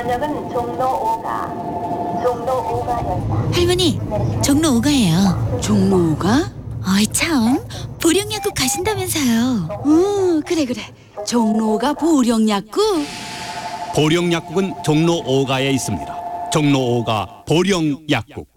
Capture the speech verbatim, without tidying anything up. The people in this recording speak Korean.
저녁은 종로 오가, 종로 오가역이다. 할머니, 종로 오가예요. 종로 오가? 어이 참, 보령약국 가신다면서요. 응, 그래 그래. 종로 오가 보령약국. 보령약국은 종로 오가에 있습니다. 종로 오가 보령약국.